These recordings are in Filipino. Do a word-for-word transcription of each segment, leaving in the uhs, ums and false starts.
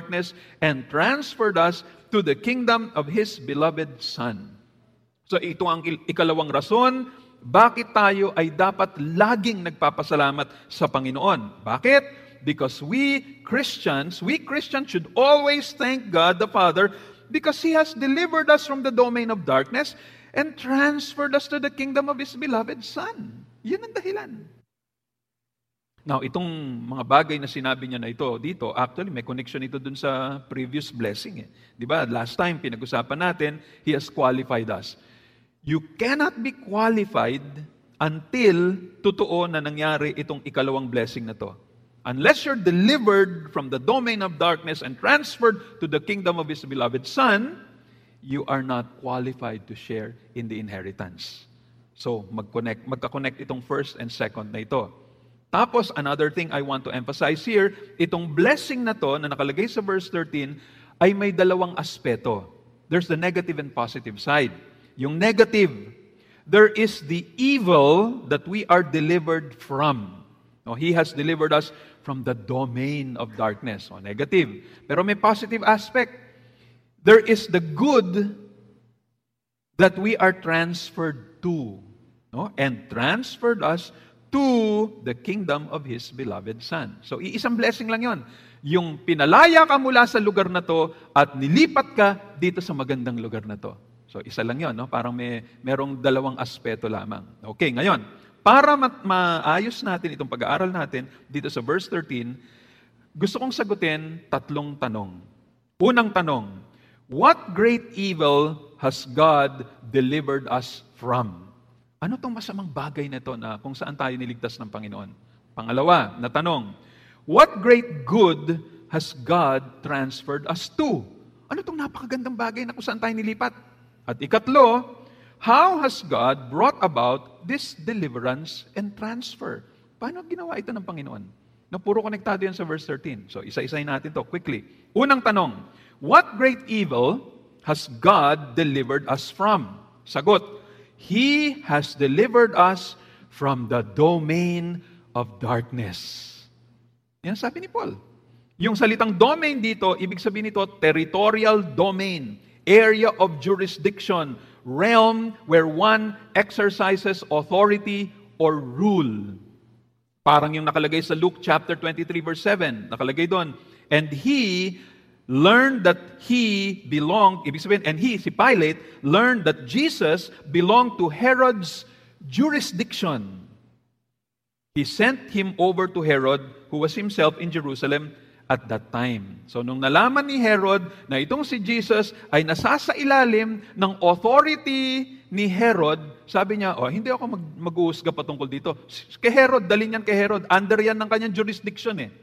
darkness and transferred us to the kingdom of His beloved Son. So ito ang ikalawang rason, bakit tayo ay dapat laging nagpapasalamat sa Panginoon. Bakit? Because we Christians, we Christians should always thank God the Father because He has delivered us from the domain of darkness and transferred us to the kingdom of His beloved Son. Yun ang dahilan. Now, itong mga bagay na sinabi niya na ito dito, actually, may connection ito dun sa previous blessing. Eh. Di ba? Last time, pinag-usapan natin, He has qualified us. You cannot be qualified until totoo na nangyari itong ikalawang blessing na to. Unless you're delivered from the domain of darkness and transferred to the kingdom of His beloved Son, you are not qualified to share in the inheritance. So, mag-connect, magka-connect itong first and second na ito. Tapos, another thing I want to emphasize here, itong blessing na to, na nakalagay sa verse thirteen, ay may dalawang aspeto. There's the negative and positive side. Yung negative, there is the evil that we are delivered from. No, He has delivered us from the domain of darkness. O, negative. Pero may positive aspect. There is the good that we are transferred to. No? And transferred us to the kingdom of His beloved Son. So, iisang blessing lang yon. Yung pinalaya ka mula sa lugar na to at nilipat ka dito sa magandang lugar na to. So, isa lang yon, no? Parang may merong dalawang aspeto lamang. Okay, ngayon, para ma- maayos natin itong pag-aaral natin dito sa verse thirteen, gusto kong sagutin tatlong tanong. Unang tanong, what great evil has God delivered us from? Ano tong masamang bagay na ito na kung saan tayo niligtas ng Panginoon? Pangalawa, na tanong, what great good has God transferred us to? Ano tong napakagandang bagay na kung saan tayo nilipat? At ikatlo, how has God brought about this deliverance and transfer? Paano ginawa ito ng Panginoon? Na puro konektado yan sa verse thirteen. So, isa-isayin natin to quickly. Unang tanong, what great evil has God delivered us from? Sagot, He has delivered us from the domain of darkness. Yan sabi ni Paul. Yung salitang domain dito, ibig sabihin nito, territorial domain, area of jurisdiction, realm where one exercises authority or rule. Parang yung nakalagay sa Luke chapter twenty-three verse seven, nakalagay doon, and he learned that he belonged, ibig sabihin, and he, si Pilate, learned that Jesus belonged to Herod's jurisdiction. He sent him over to Herod, who was himself in Jerusalem at that time. So, nung nalaman ni Herod na itong si Jesus ay nasasailalim ng authority ni Herod, sabi niya, oh, hindi ako mag- mag-uusga patungkol dito. Kay Herod, dalhin yan kay Herod. Under yan ng kanyang jurisdiction eh.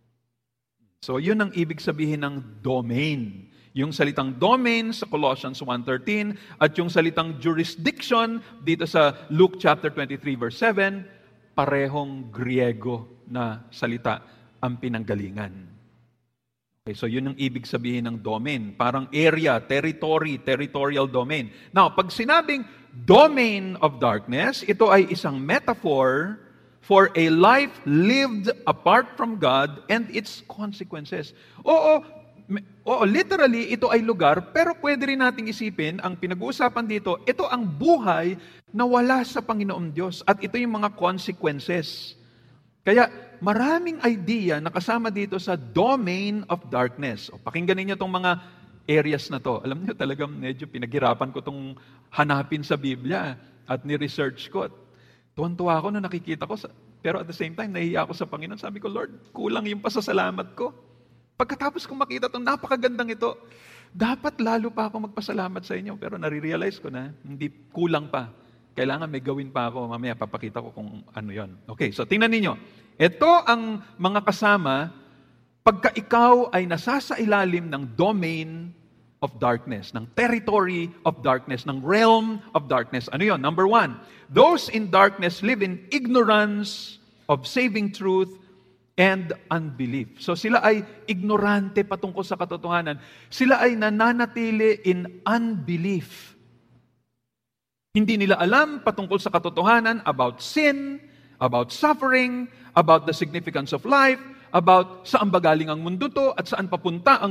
So, yun ang ibig sabihin ng domain. Yung salitang domain sa Colossians one thirteen at yung salitang jurisdiction dito sa Luke chapter twenty-three verse seven, parehong Griego na salita ang pinanggalingan. Okay, so yun ang ibig sabihin ng domain. Parang area, territory, territorial domain. Now, pag sinabing domain of darkness, ito ay isang metaphor for a life lived apart from God and its consequences. Oo, oo, literally, ito ay lugar, pero pwede rin nating isipin, ang pinag-uusapan dito, ito ang buhay na wala sa Panginoong Diyos. At ito yung mga consequences. Kaya, maraming idea na kasama dito sa domain of darkness. O, pakinggan ninyo itong mga areas na to. Alam niyo, talagang medyo pinaghirapan ko itong hanapin sa Biblia at ni-research ko. Tuwan-tuwa ako na nakikita ko, sa, pero at the same time, nahihiya ako sa Panginoon. Sabi ko, Lord, kulang yung pasasalamat ko. Pagkatapos kong makita itong napakagandang ito, dapat lalo pa ako magpasalamat sa inyo. Pero nare-realize ko na, hindi kulang pa. Kailangan may gawin pa ako. Mamaya papakita ko kung ano yon. Okay, so tingnan ninyo. Ito ang mga kasama, pagka ikaw ay nasasailalim ng domain of darkness, ng territory of darkness, ng realm of darkness. Ano yon? Number one, those in darkness live in ignorance of saving truth and unbelief. So sila ay ignorante patungkol sa katotohanan. Sila ay nananatili in unbelief. Hindi nila alam patungkol sa katotohanan about sin, about suffering, about the significance of life, about saan ba galing ang mundo to at saan papunta ang